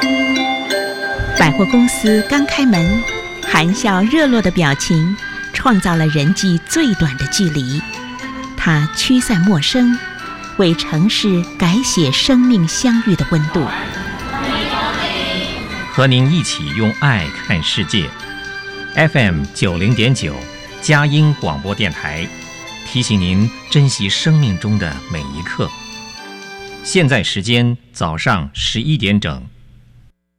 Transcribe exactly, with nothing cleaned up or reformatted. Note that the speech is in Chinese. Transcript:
百货公司刚开门，含笑热络的表情创造了人际最短的距离。它驱散陌生，为城市改写生命相遇的温度。 和您一起用爱看世界。F M 九零点九，佳音广播电台，提醒您珍惜生命中的每一刻。现在时间早上十一点整。